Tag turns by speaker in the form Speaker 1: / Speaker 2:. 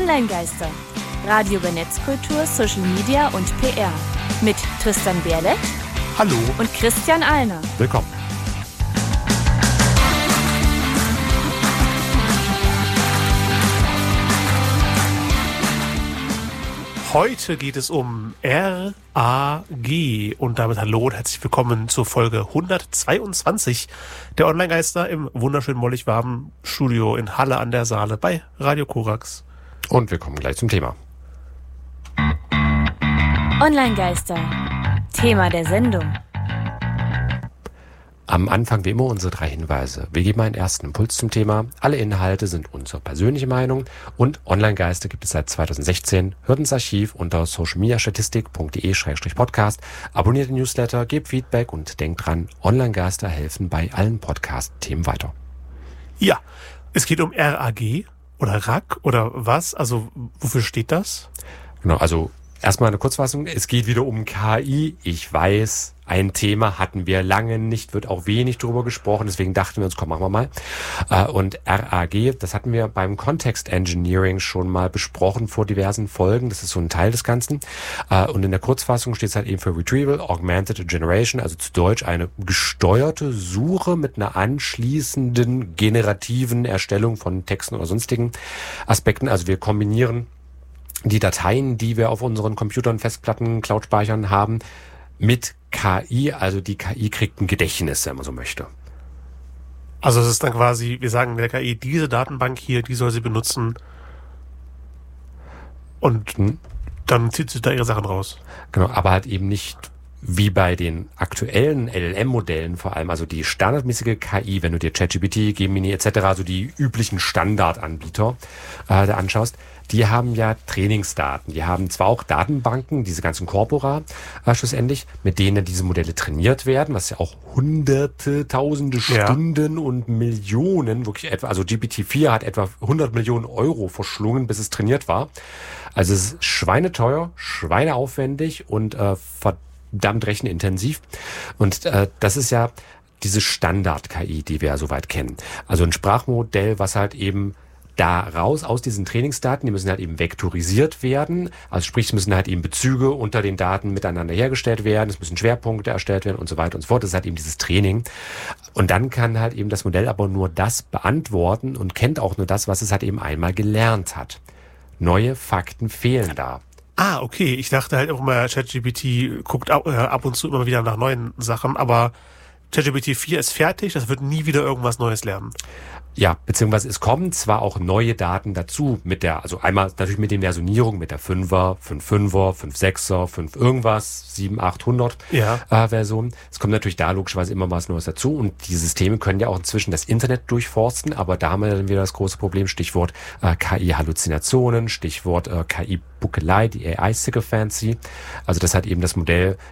Speaker 1: Online-Geister. Radio über Netzkultur, Social Media und PR. Mit Tristan Berlet.
Speaker 2: Hallo.
Speaker 1: Und Christian Alner.
Speaker 2: Willkommen. Heute geht es um RAG und damit hallo und herzlich willkommen zur Folge 122 der Online-Geister im wunderschönen mollig warmen Studio in Halle an der Saale bei Radio Korax.
Speaker 3: Und wir kommen gleich zum Thema.
Speaker 1: Online-Geister. Thema der Sendung.
Speaker 3: Am Anfang wie immer unsere 3 Hinweise. Wir geben einen ersten Impuls zum Thema. Alle Inhalte sind unsere persönliche Meinung und Online-Geister gibt es seit 2016. Hört ins Archiv unter socialmediastatistik.de/podcast. Abonniert den Newsletter, gebt Feedback und denkt dran, Online-Geister helfen bei allen Podcast-Themen weiter.
Speaker 2: Ja, es geht um RAG oder RAG oder was? Also wofür steht das?
Speaker 3: Genau, also erstmal eine Kurzfassung. Es geht wieder um KI. Ich weiß, ein Thema hatten wir lange nicht, wird auch wenig drüber gesprochen. Deswegen dachten wir uns, komm, machen wir mal. Und RAG, das hatten wir beim Context Engineering schon mal besprochen vor diversen Folgen. Das ist so ein Teil des Ganzen. Und in der Kurzfassung steht es halt eben für Retrieval Augmented Generation, also zu Deutsch eine gesteuerte Suche mit einer anschließenden generativen Erstellung von Texten oder sonstigen Aspekten. Also wir kombinieren die Dateien, die wir auf unseren Computern, Festplatten, Cloud-Speichern haben, mit KI, also die KI kriegt ein Gedächtnis, wenn man so möchte.
Speaker 2: Also es ist dann quasi, wir sagen der KI, diese Datenbank hier, die soll sie benutzen und dann zieht sie da ihre Sachen raus.
Speaker 3: Genau, aber halt eben nicht wie bei den aktuellen LLM-Modellen vor allem, also die standardmäßige KI, wenn du dir ChatGPT, Gemini etc., also die üblichen Standardanbieter da anschaust, die haben ja Trainingsdaten. Die haben zwar auch Datenbanken, diese ganzen Corpora schlussendlich, mit denen diese Modelle trainiert werden, was ja auch hunderte, tausende Stunden und Millionen, wirklich etwa, also GPT-4 hat etwa 100 Millionen Euro verschlungen, bis es trainiert war. Also es ist schweineteuer, schweineaufwendig und verdammt rechenintensiv. Und das ist ja diese Standard-KI, die wir ja soweit kennen. Also ein Sprachmodell, was halt eben da raus aus diesen Trainingsdaten, die müssen halt eben vektorisiert werden. Also sprich, es müssen halt eben Bezüge unter den Daten miteinander hergestellt werden, es müssen Schwerpunkte erstellt werden und so weiter und so fort. Das ist halt eben dieses Training. Und dann kann halt eben das Modell aber nur das beantworten und kennt auch nur das, was es halt eben einmal gelernt hat. Neue Fakten fehlen da.
Speaker 2: Ah, okay. Ich dachte halt auch mal, ChatGPT guckt ab und zu immer wieder nach neuen Sachen, aber ChatGPT 4 ist fertig, das wird nie wieder irgendwas Neues lernen.
Speaker 3: Ja, beziehungsweise es kommen zwar auch neue Daten dazu also einmal natürlich mit den Versionierungen, mit der 5er, 5.5er, 5.6er, 5 irgendwas, 7, 800 Version. Es kommt natürlich da logischerweise immer was Neues dazu und die Systeme können ja auch inzwischen das Internet durchforsten, aber da haben wir dann wieder das große Problem, Stichwort KI-Halluzinationen, Stichwort KI-Buckelei, die AI-Sycophancy. Also das hat eben das Modell